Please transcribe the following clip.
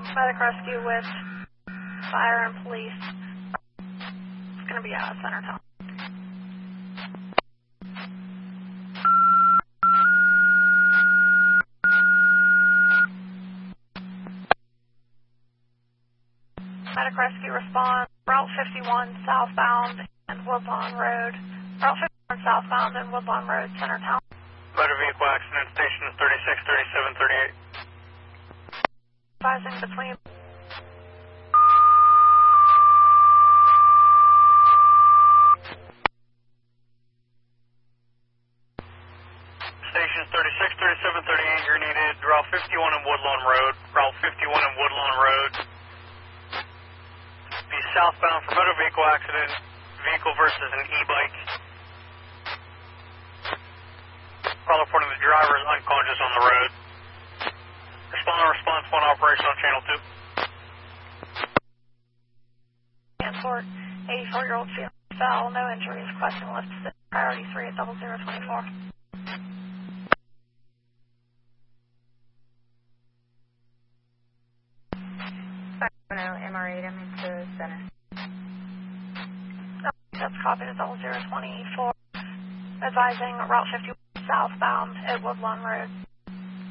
Medic rescue with fire and police. It's going to be out of center town. Medic rescue response, Route 51 southbound and Woodlawn Road. Route 51 southbound and Woodlawn Road, center town. Motor vehicle accident, station 36, 37, 38. Advising between. Stations 36, 37, 38, you're needed. Route 51 and Woodlawn Road. Route 51 and Woodlawn Road. Be southbound for motor vehicle accident. Vehicle versus an e-bike. Call reporting the driver is unconscious on the road. Respond to response 1 operation on channel 2. Transport, 84-year-old female fell, no injuries, requesting lift to priority 3 at 0024. MR8, I'm into center. That's copied at 0024. Advising Route 51 southbound at Woodlawn Road.